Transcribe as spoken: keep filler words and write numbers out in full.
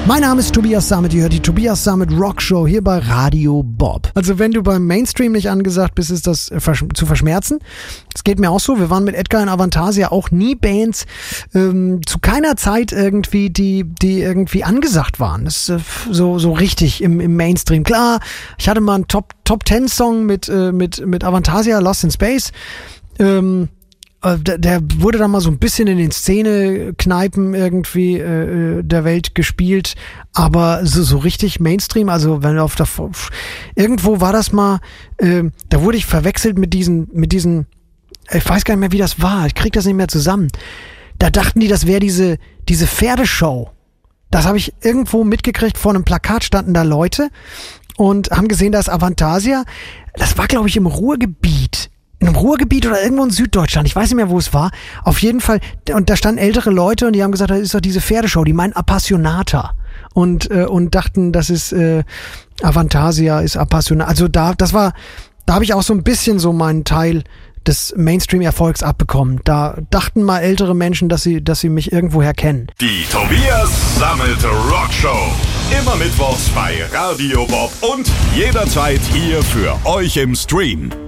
Mein Name ist Tobias Sammet, ihr hört die Tobias Sammet Rock Show hier bei Radio Bob. Also wenn du beim Mainstream nicht angesagt bist, ist das versch- zu verschmerzen. Das geht mir auch so. Wir waren mit Edgar in Avantasia auch nie Bands, ähm, zu keiner Zeit irgendwie, die die irgendwie angesagt waren. Das ist äh, so so richtig im, im Mainstream. Klar, ich hatte mal einen Top Top Ten Song mit äh, mit mit Avantasia, Lost in Space. Ähm, Der, der wurde dann mal so ein bisschen in den Szene-Kneipen irgendwie äh, der Welt gespielt, aber so, so richtig Mainstream, also wenn du auf der irgendwo war das mal, äh, da wurde ich verwechselt mit diesen, mit diesen, ich weiß gar nicht mehr, wie das war, ich krieg das nicht mehr zusammen. Da dachten die, das wäre diese, diese Pferdeshow. Das habe ich irgendwo mitgekriegt, vor einem Plakat standen da Leute und haben gesehen, da ist Avantasia. Das war, glaube ich, im Ruhrgebiet. In einem Ruhrgebiet oder irgendwo in Süddeutschland, ich weiß nicht mehr, wo es war. Auf jeden Fall, und da standen ältere Leute und die haben gesagt, das ist doch diese Pferdeshow, die meinen Appassionata. Und, äh, und dachten, das ist, äh, Avantasia ist Appassionata. Also da, das war, da habe ich auch so ein bisschen so meinen Teil des Mainstream-Erfolgs abbekommen. Da dachten mal ältere Menschen, dass sie, dass sie mich irgendwoher kennen. Die Tobias Sammet Rock Show. Immer mittwochs bei Radio Bob und jederzeit hier für euch im Stream.